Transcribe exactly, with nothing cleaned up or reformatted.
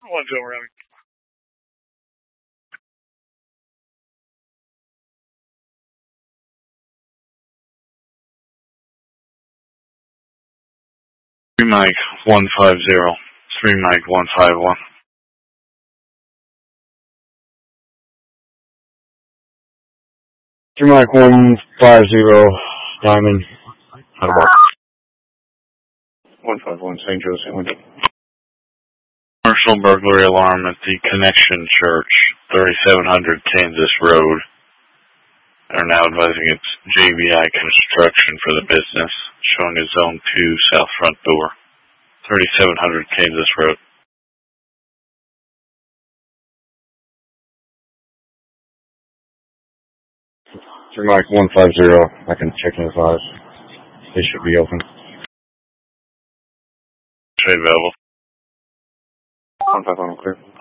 One zero around. Three Mike one five zero. Three Mike one five one. Three Mike one five zero. Diamond. How about? One five one Saint Joseph. Commercial burglary alarm at the Connection Church, thirty-seven hundred Kansas Road. They're now advising it's J B I Construction for the business, showing a Zone two south front door, thirty-seven hundred Kansas Road. Three Mike one five zero. I can check in his eyes. They should be open. Trade available. One five one clear.